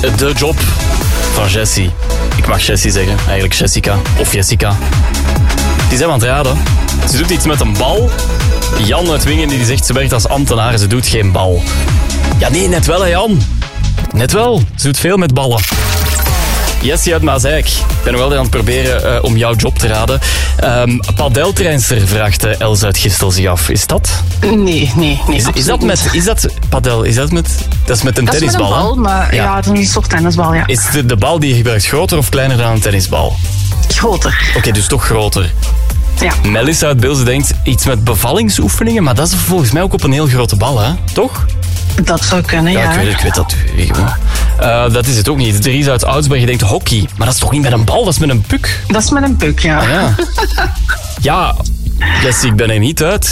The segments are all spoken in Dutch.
de job van Jessie. Ik mag Jessie zeggen, eigenlijk Jessica of Jessica. Die zijn aan het raden. Ze doet iets met een bal. Jan uit Wingen die zegt ze werkt als ambtenaar, ze doet geen bal. Ja, nee, net wel hè Jan. Net wel, ze doet veel met ballen. Jessie uit Mazeik. Ik ben nog wel aan het proberen om jouw job te raden. Padeltrainster vraagt Els uit Gistel zich af. Is dat? Nee, Is dat padel? Dat is met een tennisbal, dat is met een bal, maar ja, dat is een soort tennisbal, ja. Is de bal die je gebruikt groter of kleiner dan een tennisbal? Groter. Oké, dus toch groter. Ja. Melissa uit Beelse denkt iets met bevallingsoefeningen, maar dat is volgens mij ook op een heel grote bal, hè? Toch? Dat zou kunnen, ja. Ik weet dat gewoon. Dat is het ook niet. Dries uit Oudsbergen denkt hockey. Maar dat is toch niet met een bal, dat is met een puck? Dat is met een puck, ja. Ah, ja. Ja, Jessie, ik ben er niet uit.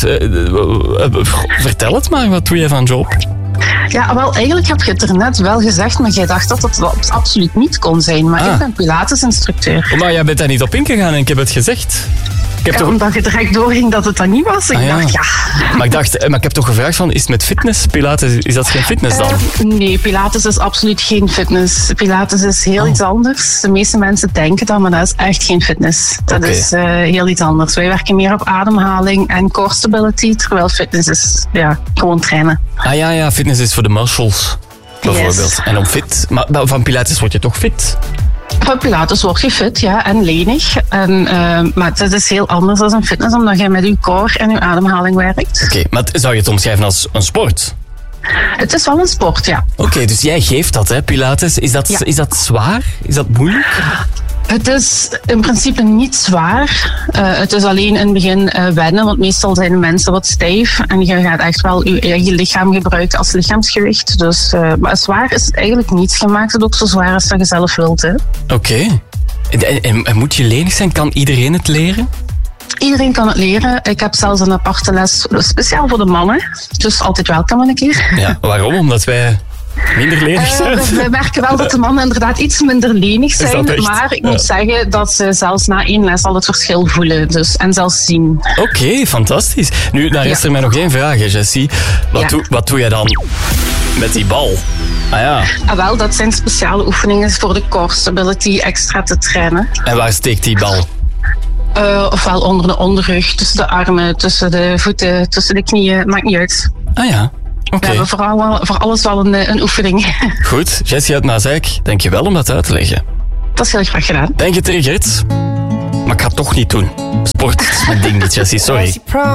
Vertel het maar, wat doe jij van job? Ja, wel, eigenlijk heb je het er net wel gezegd, maar jij dacht dat het absoluut niet kon zijn. Maar ik ben Pilates-instructeur. Maar jij bent daar niet op ingegaan en ik heb het gezegd. Omdat je direct doorging dat het dat niet was. Ik dacht, ja. Maar ik heb toch gevraagd van, is het met fitness? Pilates, is dat geen fitness dan? Nee, Pilates is absoluut geen fitness. Pilates is heel iets anders. De meeste mensen denken dat, maar dat is echt geen fitness. Dat is heel iets anders. Wij werken meer op ademhaling en core stability, terwijl fitness is gewoon trainen. Ah ja, fitness is voor de muscles, bijvoorbeeld. Yes. En om fit, maar van Pilates word je toch fit? Van Pilates word je fit, ja, en lenig. Maar het is heel anders dan een fitness, omdat je met je core en je ademhaling werkt. Oké, maar zou je het omschrijven als een sport? Het is wel een sport, ja. Oké, dus jij geeft dat, hè, Pilates. Is dat zwaar? Is dat moeilijk? Het is in principe niet zwaar. Het is alleen in het begin wennen, want meestal zijn de mensen wat stijf. En je gaat echt wel je lichaam gebruiken als lichaamsgewicht. Dus, maar zwaar is het eigenlijk niet. Je maakt het ook zo zwaar als dat je zelf wilt. Oké. En moet je lenig zijn? Kan iedereen het leren? Iedereen kan het leren. Ik heb zelfs een aparte les speciaal voor de mannen. Dus altijd welkom een keer. Ja, waarom? Omdat wij minder lenig zijn? We merken wel dat de mannen inderdaad iets minder lenig zijn. Maar ik moet zeggen dat ze zelfs na 1 les al het verschil voelen. Dus, en zelfs zien. Oké, fantastisch. Nu, daar is er mij nog één vraag, hè, Jessie. Wat doe jij dan met die bal? Ah ja. Wel, dat zijn speciale oefeningen voor de core stability extra te trainen. En waar steekt die bal? Ofwel onder de onderrug, tussen de armen, tussen de voeten, tussen de knieën. Maakt niet uit. Ah ja. Okay. We hebben voor alles wel een oefening. Goed, Jessie uit Mazeik, dank je wel om dat uit te leggen. Dat is heel graag gedaan. Ben getriggerd, maar ik ga het toch niet doen. Sport is mijn ding niet, Jessie, sorry.